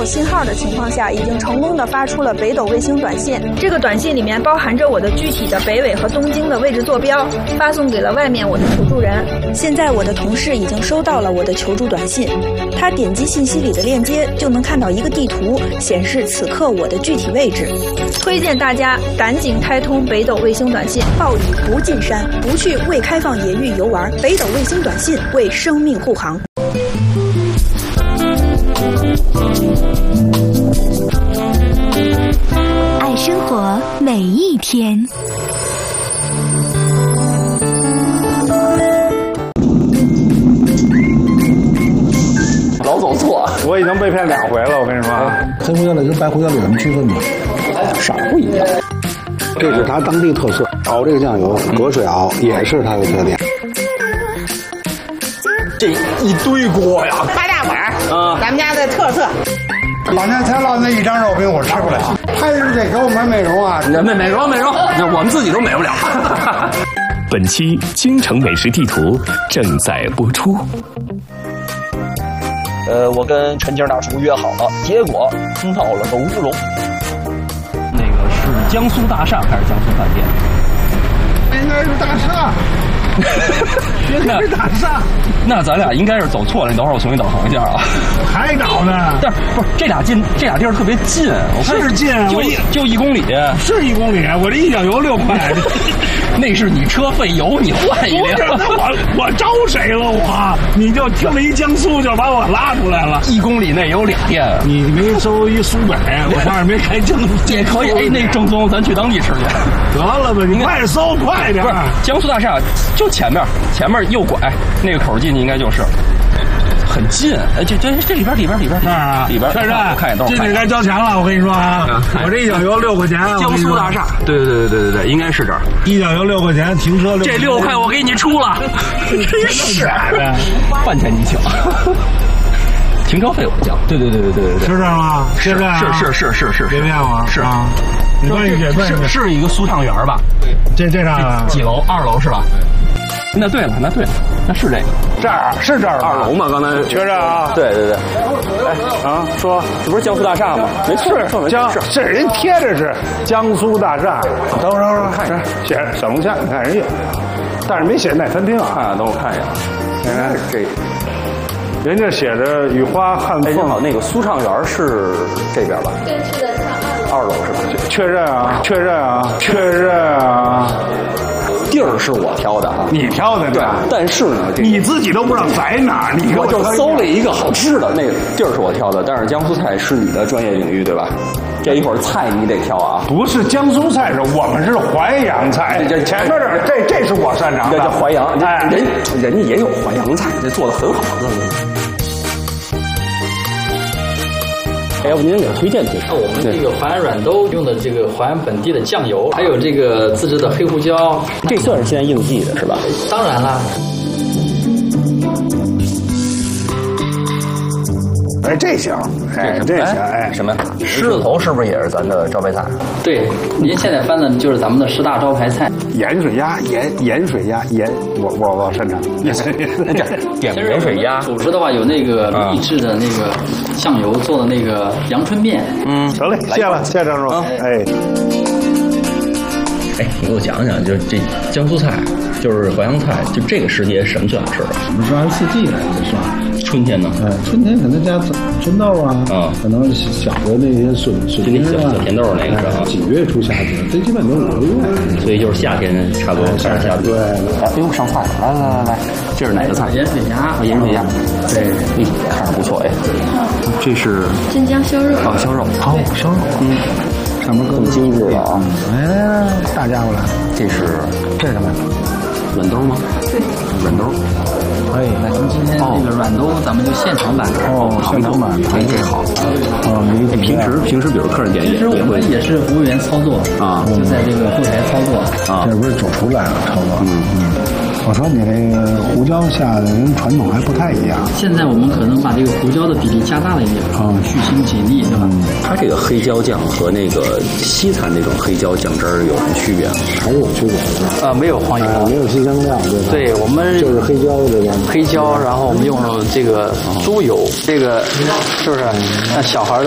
信号的情况下，已经成功的发出了北斗卫星短信。这个短信里面包含着我的具体的北纬和东经的位置坐标，发送给了外面我的求助人。现在我的同事已经收到了我的求助短信，他点击信息里的链接就能看到一个地图，显示此刻我的具体位置。推荐大家赶紧开通北斗卫星短信，暴雨不进山，不去未开放野域游玩，北斗卫星短信为生命护航。 爱生活每一天。 老走错， 我已经被骗2回了，我跟你说啊。 黑胡椒类跟白胡椒类有什么区分呢？ 色儿不一样。 这是它当地特色，熬这个酱油隔水熬也是它的特点。 这一堆锅呀， 八大碗啊，咱们家的特色。 老年才烙那一张肉饼我吃不了，还是得给我们美容啊！ 美容，那我们自己都美不了。 本期京城美食地图正在播出。 我跟陈景大叔约好了，结果闹了个乌龙。那个是江苏大厦还是江苏饭店？ 应该是大厦。应该是大厦。 那咱俩应该是走错了，你等会儿我重新导航一下啊。 还找呢？ 但是不是这俩地儿特别近？我看是近， 就1公里。 是1公里，我这一脚油6块。 那是你车费油，你换一辆。 那我招谁了我？你就听了一江苏就把我拉出来了。 1公里内有2店， 你没收一苏北，我上面没开江苏也可以。哎，那正宗，咱去当地吃去。 得了吧，你快搜快点。 不是江苏大厦就前面右拐那个口进去应该就是很近。哎，这里边那儿啊， 里边确认看见都是进去该交钱了。我跟你说啊，我这一脚油6块钱。 江苏大厦，对，应该是这儿。 一脚油6块钱，停车6块钱。 这6块我给你出了，真是的，饭钱你请。停车费我交。对， 是这样吗？是，别骗我。是啊，你问一句， 是一个苏畅园吧？ 这上几楼？2楼是吧？那对了，那是这个。 这儿是这儿 2楼吗？刚才确认啊。 对。 哎啊，说这不是江苏大厦吗？没事， 这人贴着是江苏大厦。等会儿看写着小龙虾，你看人家，但是没写哪餐厅啊。 等我看一眼。 你看这。人家写着雨花汉凤。 好，那个苏畅园是这边吧？对，是的，2楼是吧？ 确认啊。 地儿是我挑的， 你挑的对。 但是呢， 你自己都不知道在哪儿， 我就搜了一个好吃的，那个地儿是我挑的。但是江苏菜是你的专业领域，对吧？这一会儿菜你得挑啊。 不是江苏菜，我们是淮扬菜。这前面这是我擅长的， 这叫淮扬。 哎， 人家也有淮扬菜，这做的很好的。要不您给推荐推荐？ 我们这个淮安软豆用的这个淮安本地的酱油，还有这个自制的黑胡椒， 这算是现在应季的是吧？ 当然啦。 哎，这行， 什么？狮子头是不是也是咱的招牌菜？ 对，您现在翻的就是咱们的10大招牌菜。 盐水鸭，我擅长。 点盐水鸭。 主食的话有那个秘制的那个酱油做的那个阳春面。 得嘞，谢了，谢张叔。哎， 你给我讲讲，就这江苏菜，就是淮扬菜，就这个时节什么最好吃的？ 我们是按4季来的算。 春天呢？ 春天可能加春豆啊，可能小的那些笋丁啊， 小甜豆那个是吧？ 几月初夏天，这基本都5个月， 所以就是夏天差不多开始下。 对。 哎呦，上菜了，来，这是哪个菜？ 盐水鸭。 盐水鸭。对，看着不错哎。这是镇江烧肉。 烧肉。 烧肉。上面更精致了啊！ 来，大家伙来， 这是什么？ 软豆吗？ 对， 软豆。 哎，咱们今天这个软豆，咱们就现场版。 现场版， 这好。平时比如客人点其实我们也是服务员操作啊，就在这个后台操作啊。这不是主厨来了操作。我说你这个胡椒下的跟传统还不太一样。 现在我们可能把这个胡椒的比例加大了一点，去腥解腻，对吧？ 它这个黑椒酱和那个西餐那种黑椒酱汁儿有什么区别？ 还是有区别的。 没有黄油， 没有新香料，对吧？ 对，我们就是黑椒这个黑椒，然后我们用了这个猪油，这个是不是？那小孩的。